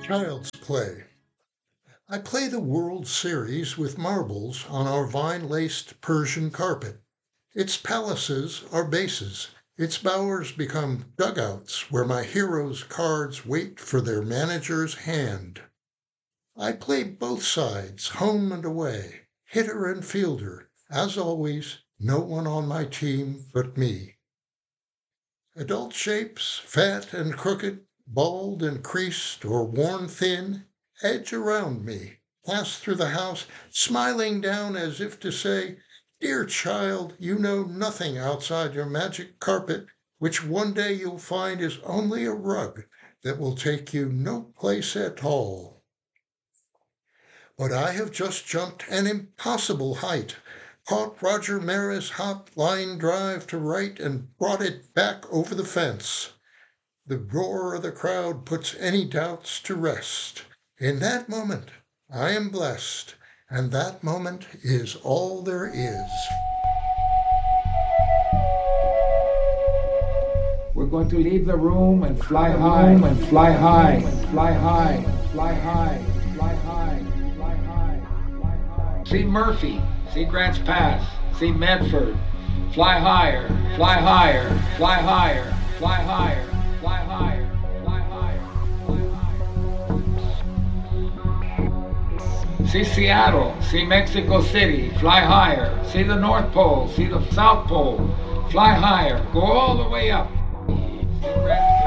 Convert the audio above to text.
Child's play. I play the World Series with marbles on our vine laced Persian carpet. Its palaces are bases, its bowers become dugouts where my heroes' cards wait for their manager's hand. I play both sides, home and away, hitter and fielder. As always, no one on my team but me. Adult shapes, fat and crooked, bald and creased or worn thin, edge around me, pass through the house, smiling down as if to say, "Dear child, you know nothing outside your magic carpet, which one day you'll find is only a rug that will take you no place at all." But I have just jumped an impossible height, caught Roger Maris' hot line drive to right and brought it back over the fence. The roar of the crowd puts any doubts to rest. In that moment, I am blessed, and that moment is all there is. We're going to leave the room and fly high, and fly high, and fly high, and fly high, and fly high, and fly high, and fly high. See Murphy, see Grants Pass, see Medford. Fly higher, fly higher, fly higher, fly higher, fly higher, fly higher, fly higher. See Seattle, see Mexico City, fly higher. See the North Pole, see the South Pole, fly higher, go all the way up. See Grants